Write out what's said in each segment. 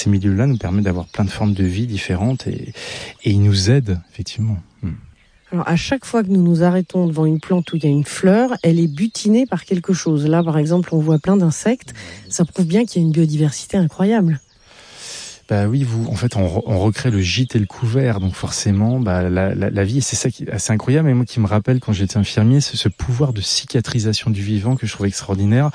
ces milieux-là nous permettent d'avoir plein de formes de vie différentes et ils nous aident, effectivement. Alors, à chaque fois que nous nous arrêtons devant une plante où il y a une fleur, elle est butinée par quelque chose. Là, par exemple, on voit plein d'insectes. Ça prouve bien qu'il y a une biodiversité incroyable. Bah oui, en fait, on recrée le gîte et le couvert, donc forcément, la vie, c'est ça qui est assez incroyable, et moi qui me rappelle quand j'étais infirmier, c'est ce pouvoir de cicatrisation du vivant que je trouve extraordinaire,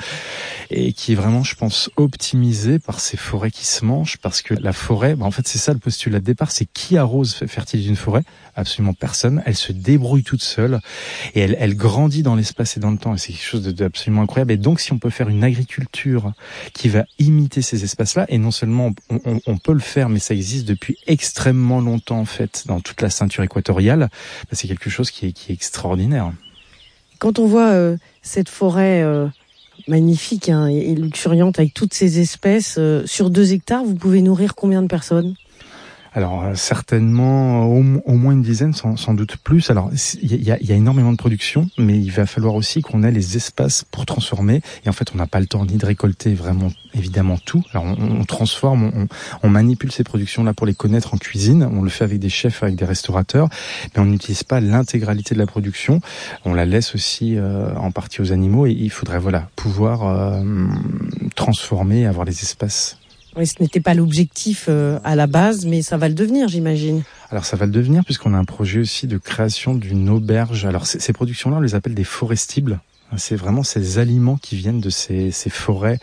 et qui est vraiment, je pense, optimisé par ces forêts qui se mangent, parce que la forêt, en fait, c'est ça le postulat de départ, c'est qui arrose, fertilise une forêt? Absolument personne. Elle se débrouille toute seule, et elle grandit dans l'espace et dans le temps, et c'est quelque chose d'absolument incroyable. Et donc, si on peut faire une agriculture qui va imiter ces espaces-là, et non seulement on peut le faire, mais ça existe depuis extrêmement longtemps en fait dans toute la ceinture équatoriale. C'est quelque chose qui est extraordinaire. Quand on voit cette forêt magnifique et luxuriante avec toutes ces espèces sur 2 hectares, vous pouvez nourrir combien de personnes ? Alors certainement au moins une dizaine, sans doute plus. Alors il y a énormément de production, mais il va falloir aussi qu'on ait les espaces pour transformer. Et en fait, on n'a pas le temps ni de récolter vraiment évidemment tout. Alors on transforme, on manipule ces productions-là pour les connaître en cuisine. On le fait avec des chefs, avec des restaurateurs, mais on n'utilise pas l'intégralité de la production. On la laisse aussi en partie aux animaux. Et il faudrait pouvoir transformer, avoir les espaces. Oui, ce n'était pas l'objectif à la base, mais ça va le devenir, j'imagine. Alors ça va le devenir puisqu'on a un projet aussi de création d'une auberge. Alors ces productions-là, on les appelle des forestibles. C'est vraiment ces aliments qui viennent de ces forêts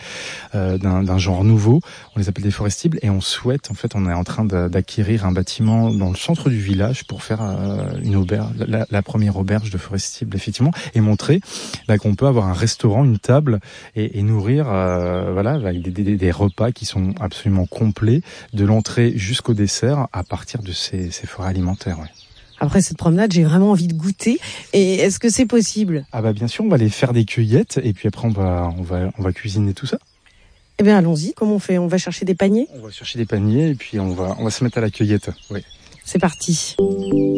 d'un genre nouveau. On les appelle des forestibles et on souhaite, en fait, on est en train d'acquérir un bâtiment dans le centre du village pour faire une auberge, la première auberge de forestibles, effectivement, et montrer qu'on peut avoir un restaurant, une table et nourrir, avec des repas qui sont absolument complets, de l'entrée jusqu'au dessert à partir de ces forêts alimentaires. Ouais. Après cette promenade, j'ai vraiment envie de goûter. Et est-ce que c'est possible ? Ah bah bien sûr, on va aller faire des cueillettes et puis après on va cuisiner tout ça. Eh bien allons-y, comment on fait ? On va chercher des paniers ? On va chercher des paniers et puis on va se mettre à la cueillette. Oui. C'est parti.